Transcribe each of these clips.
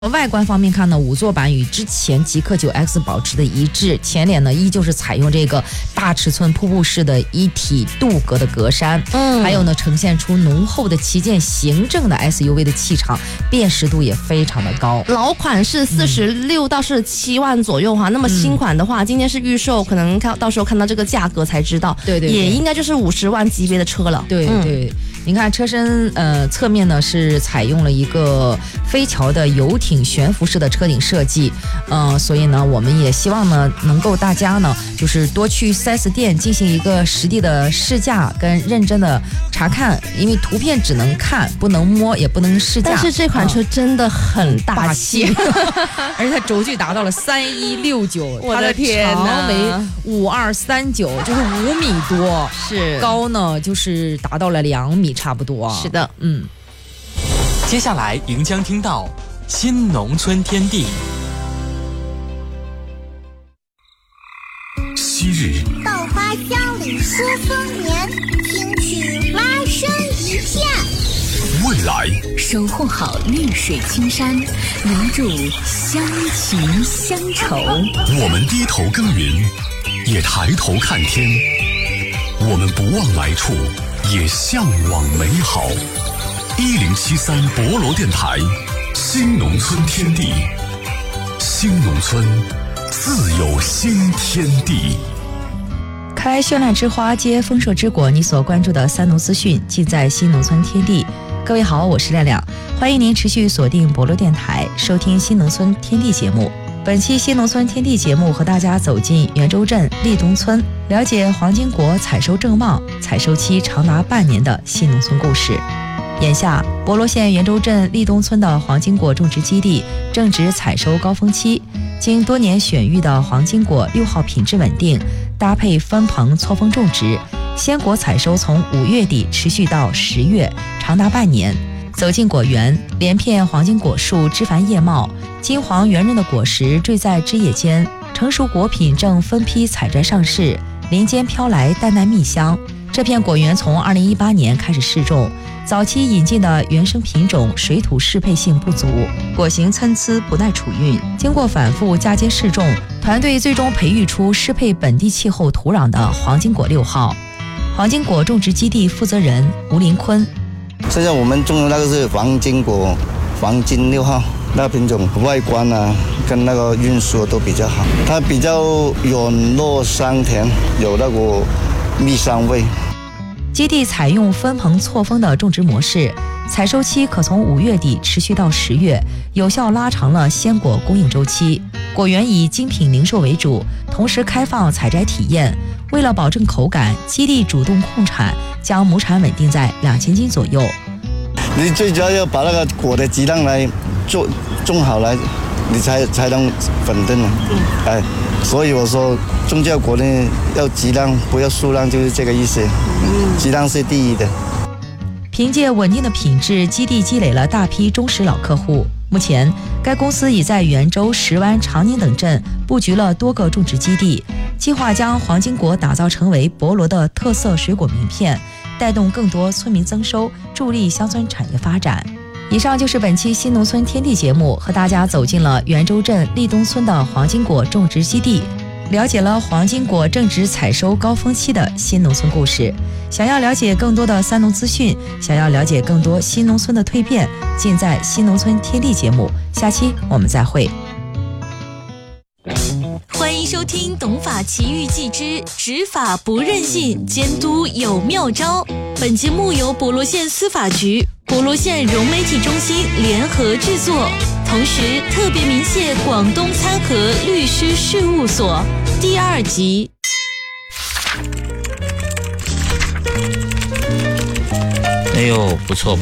外观方面看呢，5座版与之前极氪 9X 保持的一致，前脸呢依旧是采用这个大尺寸瀑布式的一体镀铬的格栅，还有呢呈现出浓厚的旗舰行政的 SUV 的气场，辨识度也非常的高。 老款是46到47万左右哈，那么新款的话，今天是预售，可能到时候看到这个价格才知道， 对， 也应该就是50万级别的车了。 对，您看车身侧面呢是采用了一个飞桥的游艇悬浮式的车顶设计，所以呢我们也希望呢能够大家呢就是多去 4S 店进行一个实地的试驾跟认真的查看，因为图片只能看不能摸也不能试驾。 但是这款车真的很大气， 而且它轴距达到了3169， 我的天哪， 长为5239，就是5米多， 是高呢就是达到了2米差不多。 是的， 接下来您将听到新农村天地。 昔日稻花香里说丰年，听取蛙声一片。 未来守护好绿水青山，留住乡情乡愁。 我们低头耕耘，也抬头看天；我们不忘来处，也向往美好。1073博罗电台，新农村天地，新农村自有新天地。 开绚烂之花，接丰硕之果，你所关注的三农资讯尽在新农村天地。各位好，我是亮亮，欢迎您持续锁定博罗电台，收听新农村天地节目。本期新农村天地节目和大家走进袁州镇立东村，了解黄金果采收正旺、采收期长达半年的新农村故事。眼下，博罗县袁州镇立东村的黄金果种植基地正值采收高峰期，经多年选育的黄金果6号品质稳定，搭配分棚错峰种植，鲜果采收从5月底持续到10月，长达半年。走进果园，连片黄金果树枝繁叶茂，金黄圆润的果实缀在枝叶间，成熟果品正分批采摘上市，林间飘来淡淡蜜香。这片果园从2018年开始试种，早期引进的原生品种水土适配性不足，果形参差不耐储运，经过反复嫁接试种，团队最终培育出适配本地气候土壤的黄金果6号。黄金果种植基地负责人吴林坤： 现在我们种的那个是黄金果，黄金6号，那个品种外观啊跟那个运输都比较好，它比较软糯香甜，有那个蜜香味。 基地采用分棚错峰的种植模式，采收期可从5月底持续到10月，有效拉长了鲜果供应周期。果园以精品零售为主，同时开放采摘体验。为了保证口感，基地主动控产，将亩产稳定在2000斤左右。 你最主要要把那个果的质量来种好来，你才能稳定啊。所以我说种这果呢要质量不要数量，就是这个意思。质量是第一的。 凭借稳定的品质，基地积累了大批忠实老客户。目前，该公司已在袁州、石湾、长宁等镇布局了多个种植基地，计划将黄金果打造成为博罗的特色水果名片，带动更多村民增收，助力乡村产业发展。以上就是本期新农村天地节目，和大家走进了袁州镇立东村的黄金果种植基地，了解了黄金果正值采收高峰期的新农村故事。想要了解更多的三农资讯，想要了解更多新农村的蜕变，尽在新农村天地节目。下期我们再会。 欢迎收听《懂法奇遇记之执法不任性，监督有妙招》。本节目由博罗县司法局、博罗县融媒体中心联合制作，同时特别鸣谢广东参合律师事务所。第2集。 哎呦，不错。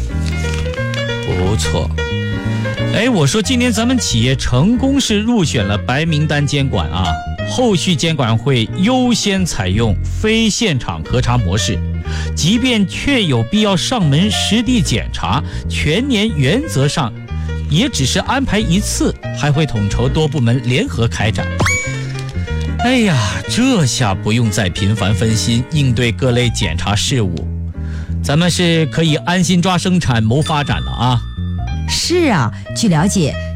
哎，我说今年咱们企业成功是入选了白名单监管啊，后续监管会优先采用非现场核查模式，即便确有必要上门实地检查，全年原则上也只是安排1次，还会统筹多部门联合开展。哎呀，这下不用再频繁分心应对各类检查事务，咱们是可以安心抓生产谋发展了啊。 是啊，据了解，